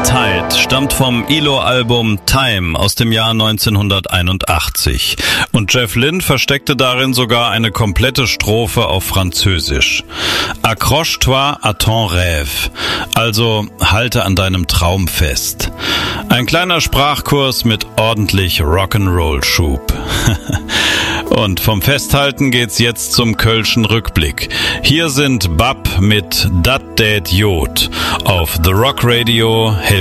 Tide stammt vom ELO-Album Time aus dem Jahr 1981 und Jeff Lynne versteckte darin sogar eine komplette Strophe auf Französisch. Accroche-toi à ton rêve, also halte an deinem Traum fest. Ein kleiner Sprachkurs mit ordentlich Rock'n'Roll-Schub. Und vom Festhalten geht's jetzt zum Kölschen Rückblick. Hier sind Bab mit Dat Dät Jod auf The Rock Radio